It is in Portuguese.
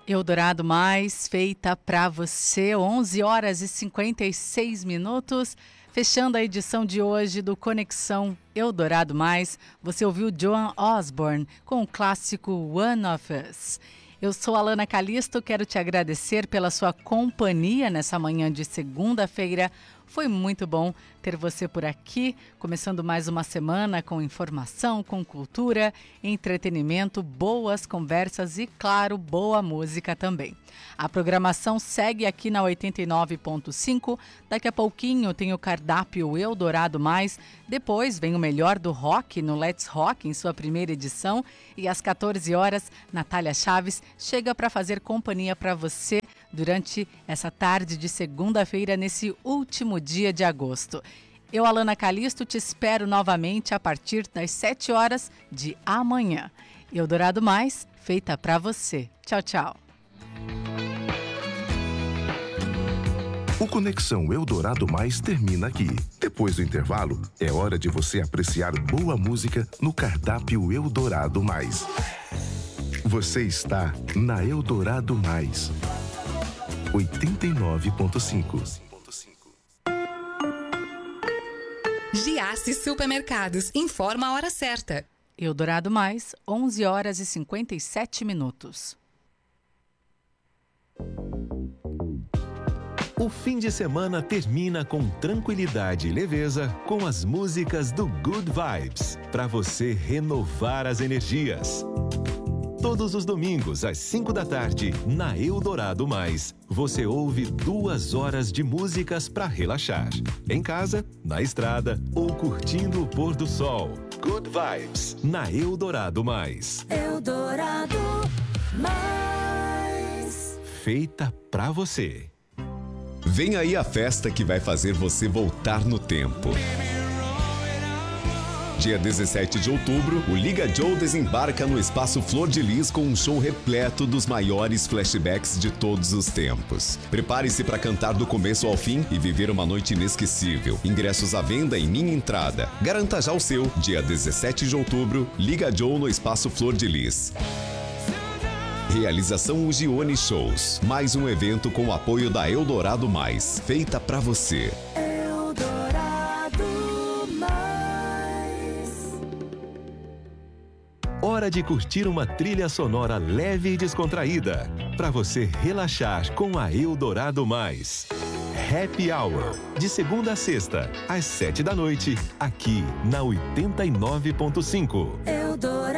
Eldorado Mais, feita pra você, 11 horas e 56 minutos. Fechando a edição de hoje do Conexão Eldorado Mais, você ouviu Joan Osborne com o clássico One of Us. Eu sou Alana Calisto, quero te agradecer pela sua companhia nessa manhã de segunda-feira. Foi muito bom ter você por aqui, começando mais uma semana com informação, com cultura, entretenimento, boas conversas e, claro, boa música também. A programação segue aqui na 89.5. Daqui a pouquinho tem o cardápio Eldorado Mais. Depois vem o melhor do rock no Let's Rock em sua primeira edição. E às 14 horas, Natália Chaves chega para fazer companhia para você durante essa tarde de segunda-feira, nesse último dia de agosto. Eu, Alana Calisto, te espero novamente a partir das 7 horas de amanhã. Eldorado Mais, feita para você. Tchau, tchau. O Conexão Eldorado Mais termina aqui. Depois do intervalo, é hora de você apreciar boa música no cardápio Eldorado Mais. Você está na Eldorado Mais. 89.5. Giasse Supermercados informa a hora certa. Eldorado Mais, 11 horas e 57 minutos. O fim de semana termina com tranquilidade e leveza com as músicas do Good Vibes, para você renovar as energias. Todos os domingos, às 5 da tarde, na Eldorado Mais, você ouve 2 horas de músicas para relaxar. Em casa, na estrada ou curtindo o pôr do sol. Good Vibes, na Eldorado Mais. Eldorado Mais. Feita pra você. Vem aí a festa que vai fazer você voltar no tempo. Dia 17 de outubro, o Liga Joe desembarca no Espaço Flor de Lis com um show repleto dos maiores flashbacks de todos os tempos. Prepare-se para cantar do começo ao fim e viver uma noite inesquecível. Ingressos à venda em Minha Entrada. Garanta já o seu. Dia 17 de outubro, Liga Joe no Espaço Flor de Lis. Realização Ugione Shows. Mais um evento com o apoio da Eldorado Mais. Feita pra você. Hora de curtir uma trilha sonora leve e descontraída, para você relaxar com a Eldorado Mais. Happy Hour, de segunda a sexta, às 7 da noite, aqui na 89.5.